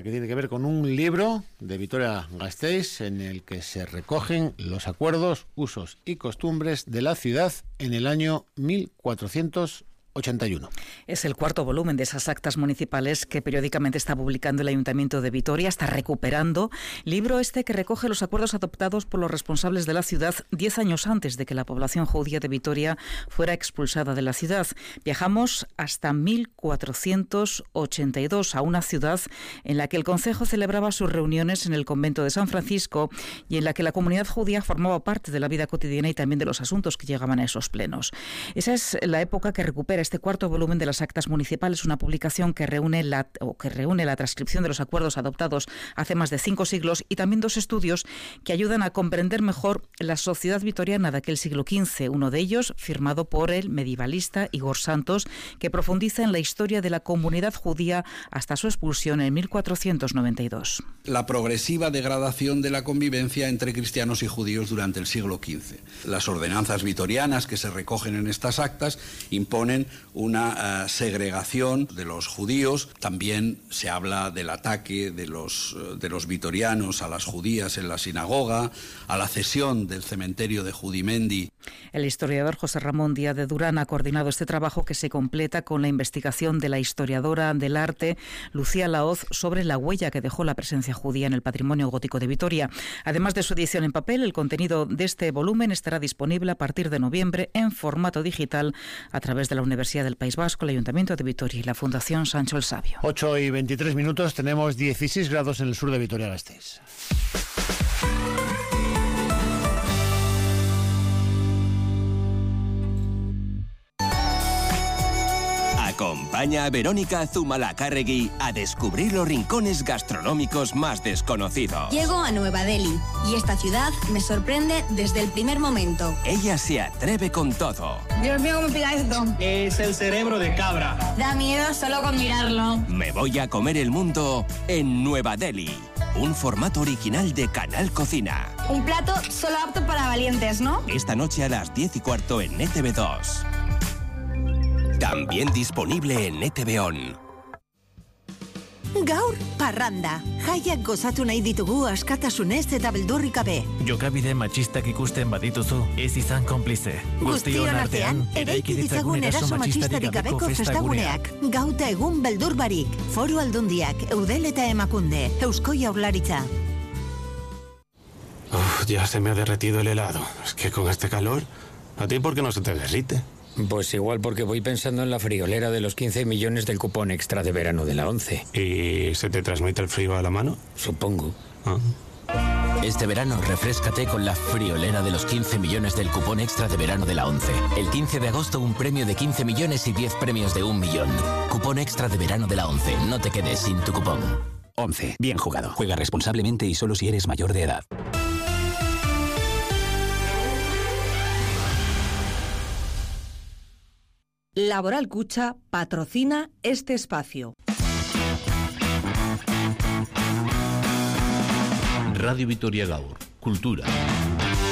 que tiene que ver con un libro de Vitoria-Gasteiz en el que se recogen los acuerdos, usos y costumbres de la ciudad en el año 1481. Es el cuarto volumen de esas actas municipales que periódicamente está publicando el Ayuntamiento de Vitoria, está recuperando. Libro este que recoge los acuerdos adoptados por los responsables de la ciudad 10 años antes de que la población judía de Vitoria fuera expulsada de la ciudad. Viajamos hasta 1482 a una ciudad en la que el concejo celebraba sus reuniones en el convento de San Francisco y en la que la comunidad judía formaba parte de la vida cotidiana y también de los asuntos que llegaban a esos plenos. Esa es la época que recupera este cuarto volumen de las actas municipales, una publicación que reúne la transcripción de los acuerdos adoptados hace más de 5 siglos y también 2 estudios que ayudan a comprender mejor la sociedad vitoriana de aquel siglo XV, uno de ellos firmado por el medievalista Igor Santos, que profundiza en la historia de la comunidad judía hasta su expulsión en 1492. La progresiva degradación de la convivencia entre cristianos y judíos durante el siglo XV. Las ordenanzas vitorianas que se recogen en estas actas imponen una segregación de los judíos. También se habla del ataque de los vitorianos a las judías en la sinagoga, a la cesión del cementerio de Judimendi. El historiador José Ramón Díaz de Durán ha coordinado este trabajo que se completa con la investigación de la historiadora del arte Lucía Laoz sobre la huella que dejó la presencia judía en el patrimonio gótico de Vitoria. Además de su edición en papel, el contenido de este volumen estará disponible a partir de noviembre en formato digital a través de la Universidad del País Vasco, el Ayuntamiento de Vitoria y la Fundación Sancho el Sabio. 8:23, tenemos 16 grados en el sur de Vitoria-Gasteiz. Acompaña a Verónica Zumalacárregui a descubrir los rincones gastronómicos más desconocidos. Llego a Nueva Delhi y esta ciudad me sorprende desde el primer momento. Ella se atreve con todo. Dios mío, ¿cómo pica esto? Es el cerebro de cabra. Da miedo solo con mirarlo. Me voy a comer el mundo en Nueva Delhi. Un formato original de Canal Cocina. Un plato solo apto para valientes, ¿no? Esta noche a las 10:15 en ETV2. También disponible en ETV On. Gaur, parranda. Jaiak gozatu nahi ditugu askatasunez eta beldurrik gabe. Jokabide matxistak ikusten badituzu, ez izan konplize. Guztion artean, eraiki ditzagun eraso matxistarik gabeko festaguneak. Gauta egun beldur barik. Foru Aldundiak, Eudel eta Emakunde, Eusko Jaurlaritza. Ya se me ha derretido el helado. Es que con este calor, ¿a ti por qué no se te derrite? Pues igual porque voy pensando en la friolera de los 15 millones del cupón extra de verano de la 11. ¿Y se te transmite el frío a la mano? Supongo. Este verano refréscate con la friolera de los 15 millones del cupón extra de verano de la 11. El 15 de agosto un premio de 15 millones y 10 premios de 1 millón. Cupón extra de verano de la 11. No te quedes sin tu cupón. 11. Bien jugado. Juega responsablemente y solo si eres mayor de edad. Laboral Cucha patrocina este espacio. Radio Vitoria Gaur, Cultura.